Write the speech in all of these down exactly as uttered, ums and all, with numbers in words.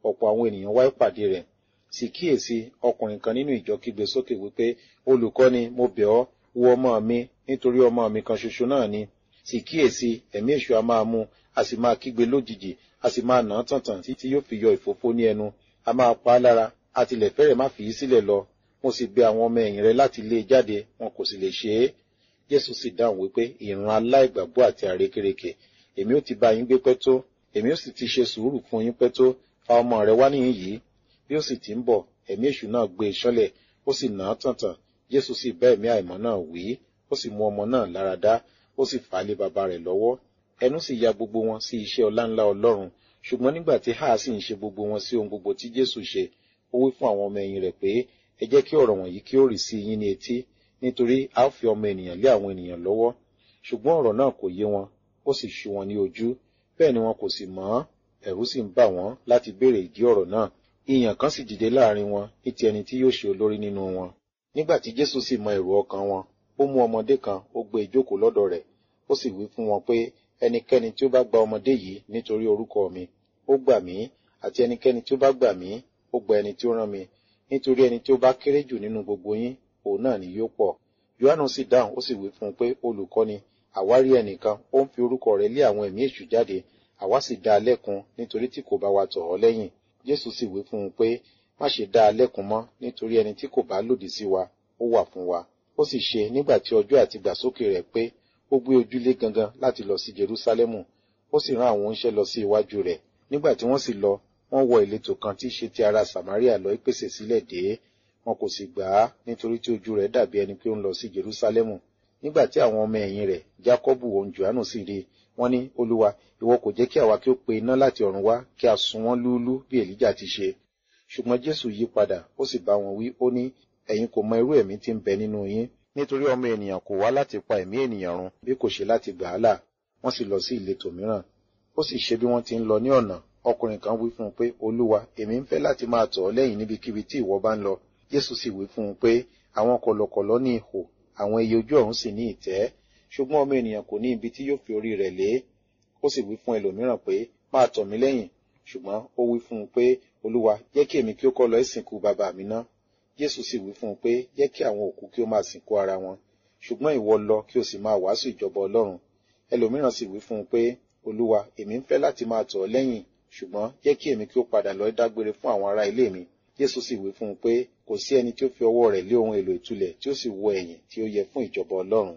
ọ̀pọ̀ àwọn ènìyàn wá ìpàdé rẹ̀. Sì kíyèsí, ọkùnrin kan nínú ìjọ kígbe sókè wípé, Olùkọ́ni, mo bẹ̀ ọ́, wo ọmọ mi, nítorí ọmọ mi kan ṣoṣo náà ni. Sì kíyèsí, ẹ̀mí èṣù a máa mú, a sì máa kígbe lójijì, a sì máa nà án tàntàn títí yóò fi yọ ìfófó ní ẹnu, a máa pa á lára, a tilẹ̀ fẹ́rẹ̀ má fi í sílẹ̀ lọ. Mo sì bẹ̀ àwọn ọmọ ẹ̀yìn rẹ̀ láti lé e jáde, wọn kò sì lè ṣe é. Jésù sì dáhùn wípé, ìran aláìgbàgbọ́ àti àrékérekè, èmi ó ti bá yín gbé pẹ́ tó, èmi ó sì ti ṣe sùúrù fún yín pẹ́ tó, fa ọmọ rẹ̀ wá níhìn yìí. Bí ó sì ti ń bọ̀, ẹ̀mí èṣù náà gbé e ṣánlẹ̀, ó sì nà án tàntàn. Jésù sì bá ẹ̀mí àìmọ́ náà wí, ó sì mú ọmọ náà lára dá, ó sì fà á lé baba rẹ̀ lọ́wọ́. Ẹnu sì ya gbogbo wọn sí iṣẹ́ ọláńlá Ọlọ́run. Ṣùgbọ́n nígbà tí Háà sì ń ṣe gbogbo wọn sí ohun gbogbo tí Jésù ṣe, ó wí fún àwọn ọmọ ẹ̀yìn rẹ̀ pé, ẹ jẹ́ kí ọ̀rọ̀ wọ̀nyí kí ó rì sí yín ní etí, nítorí a ó fi ọmọ ènìyàn lé àwọn ènìyàn lọ́wọ́. Ṣùgbọ́n ọ̀rọ̀ náà kò yé wọn, ó sì ṣú wọn ní ojú, bẹ́ẹ̀ ni wọn kò sì mọ̀, ẹ̀rù sì ń bà wọ́n láti béèrè ìdí ọ̀rọ̀ náà. Ìyàn kan sì dìde láàrin wọn ní ti ẹni tí yóò ṣe olórí nínú wọn. Nígbà tí Jésù sì mọ èrò ọkàn wọn, ó mú ọmọdé kan, ó gbé e jókòó lọ́dọ̀ rẹ̀, ó sì wí fún wọn pé, ẹnikẹ́ni tí ó bá gba ọmọdé yìí nítorí orúkọ mi, ó gbà mí, àti ẹnikẹ́ni tí ó bá gbà mí, ó gba ẹni tí ó rán mi, nítorí ẹni tí ó bá kéré jù nínú gbogbo yín, òun náà ni yóò pọ̀. Jòhánù sì dáhùn, ó sì wí fún un pé, Olùkọ́ni, àwa rí ẹnìkan, ó ń fi orúkọ rẹ̀ lé àwọn ẹ̀mí èṣù jáde, àwa sì dá a lẹ́kun, nítorí tí kò bá wa tọ̀ ọ́ lẹ́yìn. Jésù sì wí fún un pé, má ṣe dá a lẹ́kun mọ́, nítorí ẹni tí kò bá lòdì sí wa, ó wà fún wa. Ó sì ṣe, nígbà tí ọjọ́ àti ìgbàsókè rẹ̀ pé, ó gbé ojúlé gangan láti lọ sí Jerúsálẹ́mù, ó sì rán àwọn oníṣẹ́ lọ sí iwájú rẹ̀. Nígbà tí wọ́n sì lọ, wọ́n wọ ìletò kan tí í ṣe ti ará Sàmáríà lọ ìpèsè sílẹ̀ dé, wọn kò sì gbà á, nítorí tí ojú rẹ̀ dàbí ẹni pé ó ń lọ sí Jerúsálẹ́mù. Nígbà tí àwọn ọmọ ẹ̀yìn rẹ̀, Jákọ́bù òun Jòhánù sì rí, wọ́n ní, Olúwa, ìwọ kò jẹ́ kí àwa kí ó pe iná láti ọ̀run wá, kí a sun wọ́n lúúlú bí Èlíjà ti ṣe. Ṣùgbọ́n Jésù yí padà, ó sì bá wọn wí, ó ní, ẹ̀yin kò mọ irú ẹ̀mí tí ń bẹ nínú yín, nítorí ọmọ ènìyàn kò wá láti pa ẹ̀mí ènìyàn run, bí kò ṣe láti gbà á là. Wọ́n sì lọ sí ìletò mìíràn. Ó sì ṣe bí wọ́n ti ń lọ ní ọ̀nà, ọkùnrin kan wí fún un pé, Olúwa, èmi ń fẹ́ láti máa tọ̀ ọ́ lẹ́yìn níbikíbi tí ìwọ bá ń lọ. Jésù sì wí fún un pé, àwọn kọ̀lọ̀kọ̀lọ̀ ní ihò, àwọn ẹyẹ ojú ọ̀run sì ní ìtẹ́, ṣùgbọ́n ọmọ ènìyàn kò ní ibi tí yóò fi orí rẹ̀ lé. Ó sì wí fún ẹlòmíràn pé, máa tọ̀ mí lẹ́yìn. Ṣùgbọ́n ó wí fún un pé, Olúwa, jẹ́ kí èmi kí ó kọ́ lọ ìsìnkú bàbá mi ná. Jésù sì wí fún un pé, jẹ́ kí àwọn òkú kí ó máa sìnkú ara wọn, ṣùgbọ́n ìwọ lọ kí o sì máa wàásù ìjọba Ọlọ́run. Ẹlòmíràn sì wí fún un pé, Olúwa, èmi ń fẹ́ láti máa tọ̀ ọ́ lẹ́yìn, ṣùgbọ́n jẹ́ kí èmi kí ó padà lọ dágbére fún àwọn ará ilé mi. Jésù sì wí fún un pé, kò sí ẹni tí ó fi ọwọ́ rẹ̀ lé ohun èlò ìtúlẹ̀ tí ó sì wọ ẹ̀yìn tí ó yẹ fún ìjọba Ọlọ́run.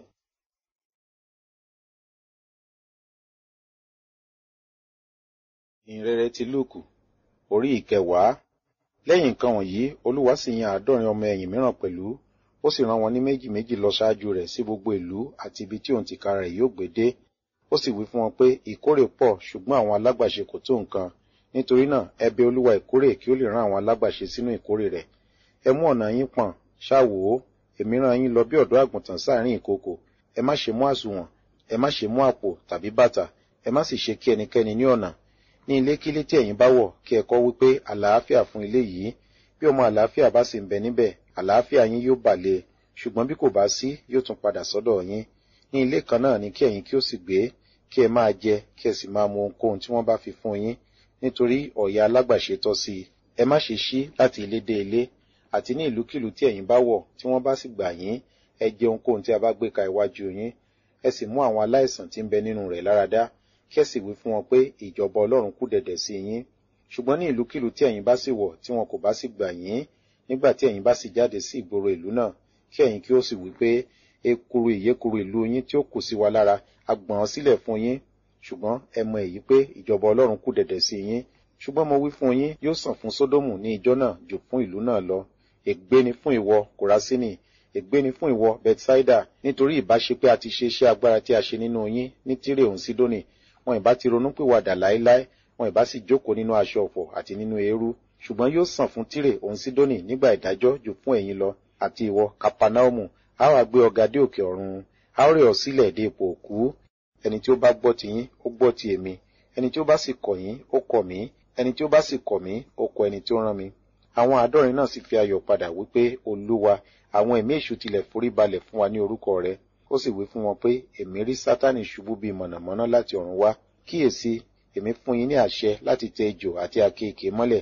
Ìhìnrere ti Lúùkù, orí ìkẹwàá. Lẹ́yìn nǹkan wọ̀nyí, Olúwa sì yan àádọ́rin ọmọ ẹ̀yìn mìíràn pẹ̀lú, ó sì rán wọn ní méjì méjì lọ ṣáájú rẹ̀ sí gbogbo ìlú àti ibi tí òun tìkára rẹ̀ yóò gbé dé. Ó sì wí fún wọn pé, ìkórè pọ̀, ṣùgbọ́n àwọn alágbàṣe kò tó nǹkan. Nítorí náà, ẹ bẹ̀ Olúwa ìkórè kí ó lè rán àwọn alágbàṣe sínú ìkórè rẹ̀. Ẹ mú ọ̀nà yín pọ̀n, ṣá wò ó, èmi rán yín lọ bí ọ̀dọ́ àgùntàn sáàrín ìkookò. Ẹ má ṣe mú àsùnwọ̀n, ẹ má ṣe mú àpò tàbí bàtà, ẹ má sì ṣe kí ẹnikẹ́ni ní ọ̀nà. Ní ilé kílé tí ẹ̀yin bá wọ̀, kí ẹ kọ wípé àlàáfíà fún ilé yìí. Bí ọmọ àlàáfíà bá sì ń bẹ níbẹ̀, àlàáfíà yín yóò bà lé, ṣùgbọ́n bí kò bá sí, yóò tún padà sọ́dọ̀ yín. Ní ilé kan náà ni kí ẹ̀yin kí ó sì gbé, kí ẹ máa jẹ, kí ẹ sì máa mu ohunkóhun tí wọ́n bá fi fún yín, nítorí ọ̀yà alágbàṣe tọ́ sí i. Ẹ má ṣe ṣí láti ilé dé ilé, àti ní ìlúkílù tí ẹ̀yin bá wọ̀, tí wọ́n bá sì gbà yín, ẹ jẹ ohunkóhun tí a bá gbé ka iwájú yín. Ẹ sì mú àwọn aláìsàn tí ń bẹ nínú rẹ̀ láradá, kí ẹ sì wí fún wọn pé ìjọba Ọlọ́run kù dẹ̀dẹ̀ sí yín. Ṣùgbọ́n ní ìlúkílù tí ẹ̀yin bá sì wọ̀, tí wọn kò bá sì gbà yín, nígbà tí ẹ̀yin bá sì jáde sí ìgboro ìlú náà, kí ẹ̀yin kí ó sì wí pé, ekuru ìyékuru ìlú yín tí ó kù sí wa lára, a gbọ̀n ọ́ sílẹ̀ fún yín. Ṣùgbọ́n ẹ mọ èyí pé ìjọba Ọlọ́run kù dẹ̀dẹ̀ sí yín. Ṣùgbọ́n mo wí fún yín, yóò sàn fún Sódómù ní ijọ́ náà jù fún ìlú náà lọ. Ègbé ni fún ìwọ, Kòrásínì, ègbé ni fún ìwọ, Bethsaida, nítorí ìbá ṣe pé a ti ṣe iṣẹ́ agbára tí a ṣe nínú yín ní Tírè òun Sídónì, wọn ìbá ti ronúpìwàdà láéláé, wọn ìbá sì jókòó nínú aṣọ ọ̀fọ̀ àti nínú eérú. Ṣùgbọ́n yóò sàn fún Tírè òun Sídónì nígbà ìdájọ́ jù fún ẹ̀yin lọ. Àti ìwọ, Kapanaomu, a wá gbé ọ̀gá dé òkè ọ̀run, a ó rẹ̀ ọ́ sílẹ̀ dé ipò òkú. Ẹni tí ó bá gbọ́ ti yín, ó gbọ́ ti èmi. Ẹni tí ó bá sì kọ̀ yín, ó kọ̀ mí. Ẹni tí ó bá sì kọ̀ mí, ó kọ̀ ẹni tí ó rán mi. Àwọn àádọ́rin náà sì fi ayọ̀ padà wípé, Olúwa, àwọn ẹ̀mí èṣù tilẹ̀ forí balẹ̀ fún wa ní orúkọ rẹ. Ó sì wí fún wọn pé, èmi rí Sátánì ṣubú bí mọ̀nàmọ́ná láti ọ̀run wá. Kíyèsí, èmi fún yín ní àṣẹ láti tẹ ejò àti àkekèé mọ́lẹ̀,